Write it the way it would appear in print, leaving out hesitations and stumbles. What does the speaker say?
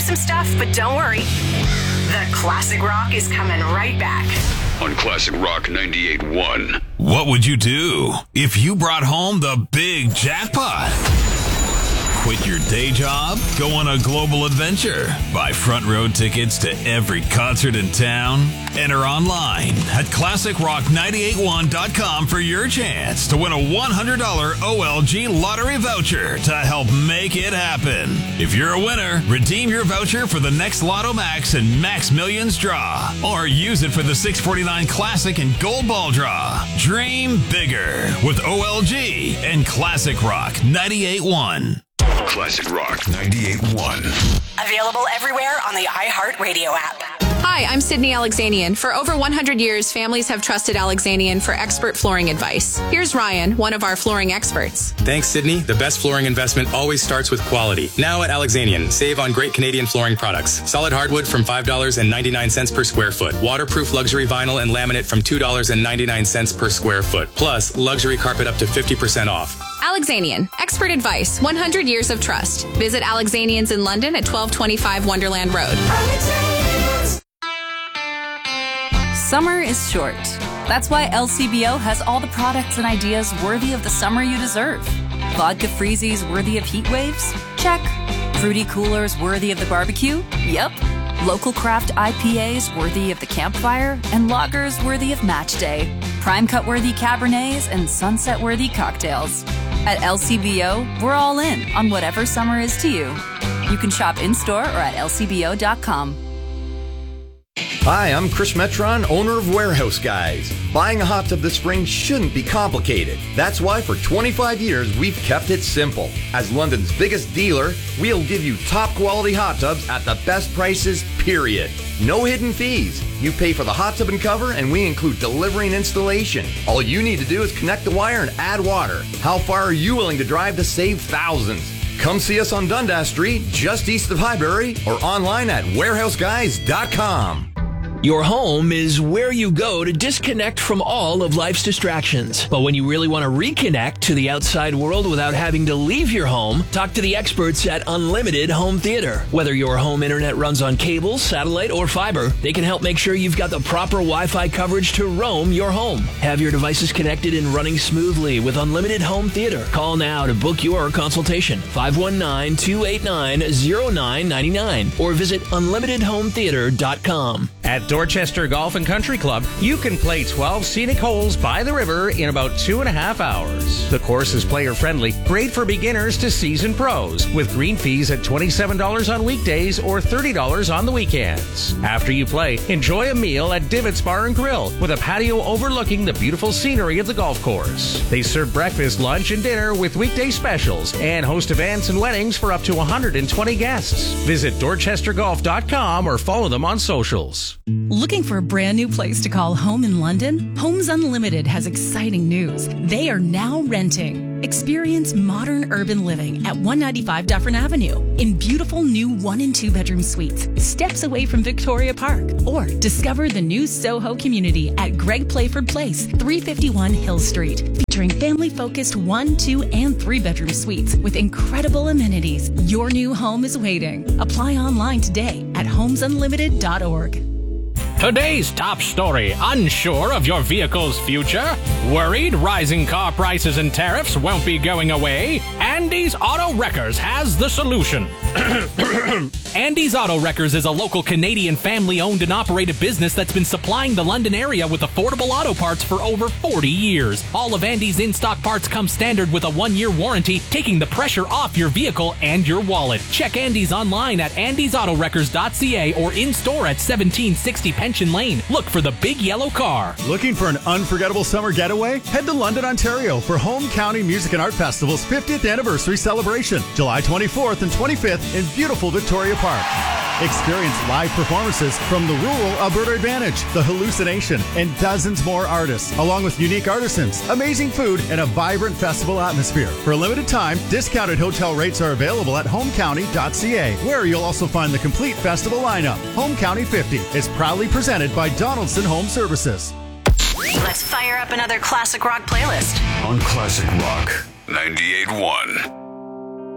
some stuff, but don't worry. The Classic Rock is coming right back. On Classic Rock 98.1. What would you do if you brought home the big jackpot? Quit your day job? Go on a global adventure? Buy front row tickets to every concert in town? Enter online at ClassicRock981.com for your chance to win a $100 OLG lottery voucher to help make it happen. If you're a winner, redeem your voucher for the next Lotto Max and Max Millions draw, or use it for the 649 Classic and Gold Ball draw. Dream bigger with OLG and Classic Rock 98.1. Classic Rock 98.1. Available everywhere on the iHeartRadio app. Hi, I'm Sydney Alexanian. For over 100 years, families have trusted Alexanian for expert flooring advice. Here's Ryan, one of our flooring experts. Thanks, Sydney. The best flooring investment always starts with quality. Now at Alexanian, save on great Canadian flooring products. Solid hardwood from $5.99 per square foot. Waterproof luxury vinyl and laminate from $2.99 per square foot. Plus, luxury carpet up to 50% off. Alexanian, expert advice, 100 years of trust. Visit Alexanians in London at 1225 Wonderland Road. Summer is short. That's why LCBO has all the products and ideas worthy of the summer you deserve. Vodka freezies worthy of heat waves? Check. Fruity coolers worthy of the barbecue? Yep. Local craft IPAs worthy of the campfire? And lagers worthy of match day. Prime cut worthy Cabernets and sunset worthy cocktails. At LCBO, we're all in on whatever summer is to you. You can shop in-store or at lcbo.com. Hi, I'm Chris Metron, owner of Warehouse Guys. Buying a hot tub this spring shouldn't be complicated. That's why for 25 years, we've kept it simple. As London's biggest dealer, we'll give you top quality hot tubs at the best prices, period. No hidden fees. You pay for the hot tub and cover, and we include delivery and installation. All you need to do is connect the wire and add water. How far are you willing to drive to save thousands? Come see us on Dundas Street, just east of Highbury, or online at warehouseguys.com. Your home is where you go to disconnect from all of life's distractions. But when you really want to reconnect to the outside world without having to leave your home, talk to the experts at Unlimited Home Theater. Whether your home internet runs on cable, satellite, or fiber, they can help make sure you've got the proper Wi-Fi coverage to roam your home. Have your devices connected and running smoothly with Unlimited Home Theater. Call now to book your consultation. 519-289-0999 or visit unlimitedhometheater.com. At Dorchester Golf and Country Club, you can play 12 scenic holes by the river in about 2.5 hours. The course is player-friendly, great for beginners to seasoned pros, with green fees at $27 on weekdays or $30 on the weekends. After you play, enjoy a meal at Divots Bar and Grill with a patio overlooking the beautiful scenery of the golf course. They serve breakfast, lunch, and dinner with weekday specials and host events and weddings for up to 120 guests. Visit dorchestergolf.com or follow them on socials. Looking for a brand new place to call home in London? Homes Unlimited has exciting news. They are now renting. Experience modern urban living at 195 Dufferin Avenue in beautiful new 1 and 2 bedroom suites, steps away from Victoria Park. Or discover the new Soho community at Greg Playford Place, 351 Hill Street, featuring family-focused 1, 2, and 3 bedroom suites with incredible amenities. Your new home is waiting. Apply online today at homesunlimited.org. Today's top story: unsure of your vehicle's future? Worried rising car prices and tariffs won't be going away? Andy's Auto Wreckers has the solution. Andy's Auto Wreckers is a local Canadian family-owned and operated business that's been supplying the London area with affordable auto parts for over 40 years. All of Andy's in-stock parts come standard with a 1-year warranty, taking the pressure off your vehicle and your wallet. Check Andy's online at andysautoreckers.ca or in-store at 1760 Pension Lane. Look for the big yellow car. Looking for an unforgettable summer getaway? Head to London, Ontario for Home County Music and Art Festival's 50th anniversary celebration, July 24th and 25th in beautiful Victoria Park. Experience live performances from the Rural Alberta Advantage, The Hallucination, and dozens more artists, along with unique artisans, amazing food, and a vibrant festival atmosphere. For a limited time, discounted hotel rates are available at homecounty.ca, where you'll also find the complete festival lineup. Home County 50 is proudly presented by Donaldson Home Services. Let's fire up another classic rock playlist on Classic Rock 98.1.